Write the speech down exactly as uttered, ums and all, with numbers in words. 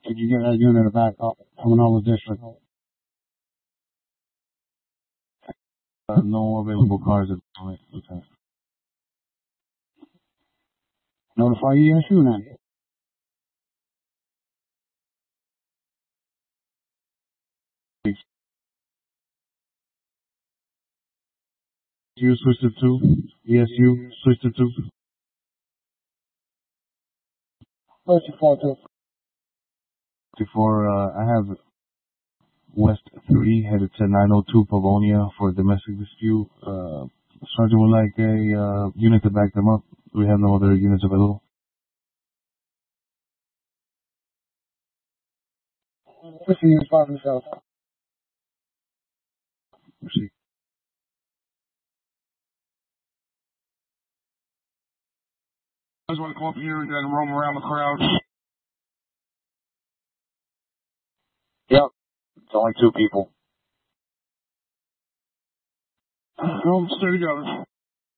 Did you get that unit back up coming out of the district? Uh, no available cars at the moment. Okay. Notify E S U then. You switched to two. E S U switched to two. thirty-four two. Before uh, I have West three headed to nine oh two Pavonia for domestic dispute. Uh, Sergeant would like a uh, unit to back them up. We have no other units available. Pushing units by themselves. Proceed. I just want to come up here and then roam around the crowd. Yep. It's only two people. Um, stay together.